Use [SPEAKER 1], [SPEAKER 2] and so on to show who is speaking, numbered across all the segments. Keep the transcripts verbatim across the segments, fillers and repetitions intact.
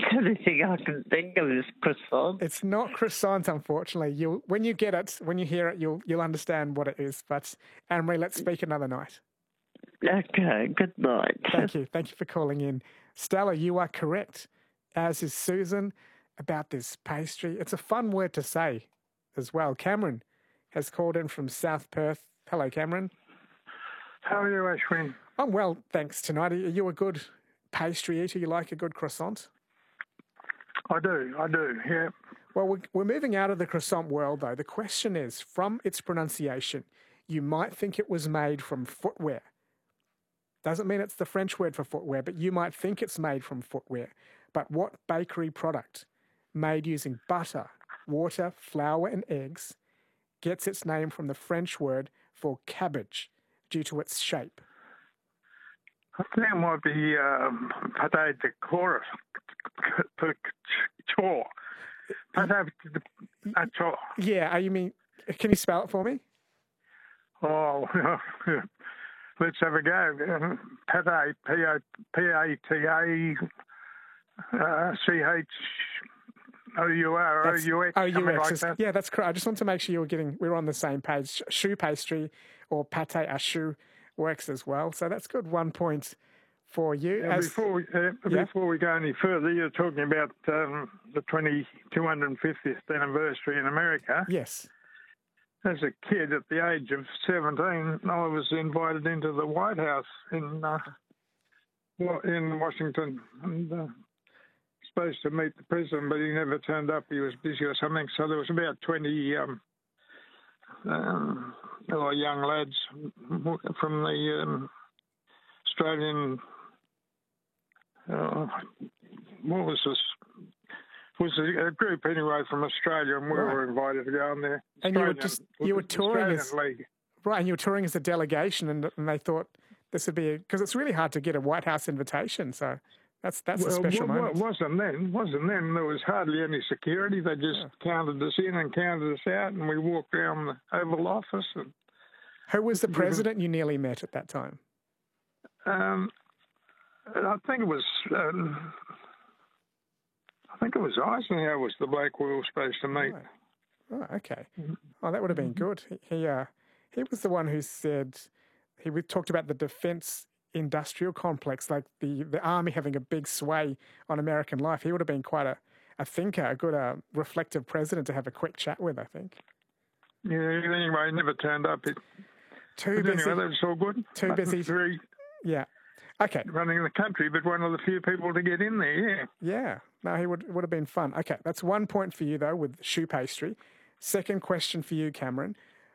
[SPEAKER 1] only thing I can think of is croissant.
[SPEAKER 2] It's not croissant, unfortunately. You, when you get it, when you hear it, you'll you'll understand what it is. But Anne-Marie, let's speak another night.
[SPEAKER 1] Okay, good night.
[SPEAKER 2] Thank you. Thank you for calling in. Stella, you are correct, as is Susan, about this pastry. It's a fun word to say as well. Cameron has called in from South Perth. Hello, Cameron.
[SPEAKER 3] How are you, Ashwin?
[SPEAKER 2] I'm well, thanks, tonight. Are you a good pastry eater? You like a good croissant?
[SPEAKER 3] I do, I do, yeah.
[SPEAKER 2] Well, we're, we're moving out of the croissant world, though. The question is, from its pronunciation, you might think it was made from footwear. Doesn't mean it's the French word for footwear, but you might think it's made from footwear. But what bakery product made using butter, water, flour and eggs gets its name from the French word for cabbage due to its shape?
[SPEAKER 3] I think it might be um, pâté de chorus, chore. Pâté de chore.
[SPEAKER 2] Yeah, you mean, can you spell it for me?
[SPEAKER 3] Oh, let's have a go. Pâté, P A T A C H O U R O U X.
[SPEAKER 2] O U X.
[SPEAKER 3] Like that.
[SPEAKER 2] Yeah, that's correct. I just want to make sure you were getting, we were on the same page. Choux pastry or pâté à choux works as well. So that's good. One point for you.
[SPEAKER 3] Yeah,
[SPEAKER 2] as,
[SPEAKER 3] before, we, uh,
[SPEAKER 2] yeah.
[SPEAKER 3] before we go any further, you're talking about um, the two hundred fiftieth anniversary in America.
[SPEAKER 2] Yes.
[SPEAKER 3] As a kid, at the age of seventeen, I was invited into the White House in uh, in Washington, and uh, supposed to meet the president, but he never turned up. He was busy or something. So there was about twenty um, um, young lads from the um, Australian. Uh, what was this? It was a, a group anyway from Australia, and we
[SPEAKER 2] right.
[SPEAKER 3] were invited to go on there.
[SPEAKER 2] And you were just you were touring as
[SPEAKER 3] League.
[SPEAKER 2] Right, and you were touring as a delegation, and, and they thought this would be because it's really hard to get a White House invitation. So that's that's
[SPEAKER 3] well,
[SPEAKER 2] a special
[SPEAKER 3] well,
[SPEAKER 2] moment.
[SPEAKER 3] It wasn't then. Wasn't then. There was hardly any security. They just yeah. counted us in and counted us out, and we walked around the Oval Office. And
[SPEAKER 2] who was the president you nearly met at that time?
[SPEAKER 3] Um, I think it was. Um, I think it was Eisenhower was the bloke we were supposed to meet.
[SPEAKER 2] Oh, oh okay. Oh, that would have been good. He he, uh, he was the one who said he talked about the defence industrial complex, like the, the army having a big sway on American life. He would have been quite a, a thinker, a good uh, reflective president to have a quick chat with, I think.
[SPEAKER 3] Yeah, anyway, he never turned up. It,
[SPEAKER 2] Too busy.
[SPEAKER 3] Anyway, that's all good.
[SPEAKER 2] Too busy.
[SPEAKER 3] Very,
[SPEAKER 2] yeah. Okay.
[SPEAKER 3] Running the country, but one of the few people to get in there, yeah.
[SPEAKER 2] Yeah. No, he would would have been fun. Okay, that's one point for you, though, with choux pastry. Second question for you, Cameron.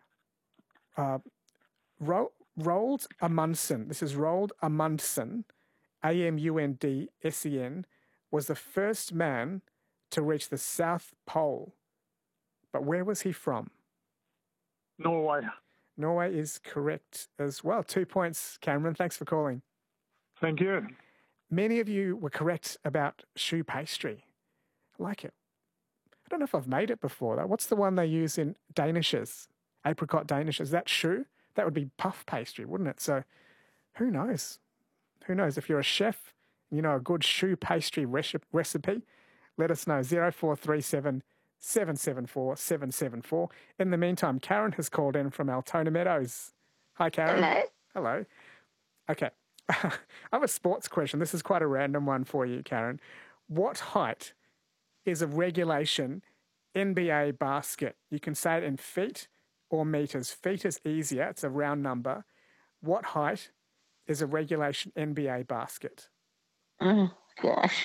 [SPEAKER 2] Uh, Ro- Roald Amundsen, this is Roald Amundsen, A M U N D S E N, was the first man to reach the South Pole. But where was he from?
[SPEAKER 3] Norway.
[SPEAKER 2] Norway is correct as well. Two points, Cameron. Thanks for calling.
[SPEAKER 3] Thank you.
[SPEAKER 2] Many of you were correct about choux pastry. I like it. I don't know if I've made it before, though. What's the one they use in danishes? Apricot danishes. Is that choux? That would be puff pastry, wouldn't it? So who knows? Who knows? If you're a chef, you know a good choux pastry recipe, let us know. zero four three seven, seven seven four, seven seven four. In the meantime, Karen has called in from Altona Meadows. Hi, Karen.
[SPEAKER 4] Hello.
[SPEAKER 2] Hello. Okay. I have a sports question. This is quite a random one for you, Karen. What height is a regulation N B A basket? You can say it in feet or meters. Feet is easier. It's a round number. What height is a regulation N B A basket?
[SPEAKER 4] Oh, gosh.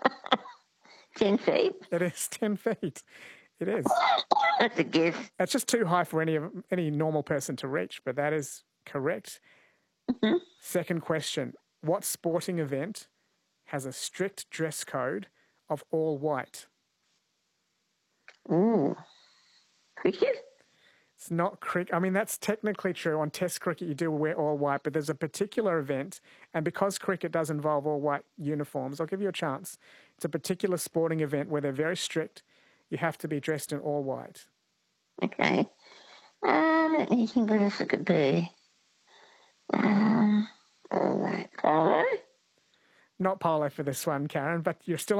[SPEAKER 4] ten feet?
[SPEAKER 2] It is ten feet. It is.
[SPEAKER 4] That's a guess.
[SPEAKER 2] It's just too high for any of any normal person to reach, but that is correct.
[SPEAKER 4] Mm-hmm.
[SPEAKER 2] Second question. What sporting event has a strict dress code of all white?
[SPEAKER 4] Ooh. Cricket?
[SPEAKER 2] It's not cricket. I mean, that's technically true. On Test cricket, you do wear all white, but there's a particular event, and because cricket does involve all white uniforms, I'll give you a chance. It's a particular sporting event where they're very strict. You have to be dressed in all white.
[SPEAKER 4] Okay. Um, let me think what else it could be. Um, all right. Polo?
[SPEAKER 2] Not polo for this one, Karen, but you're still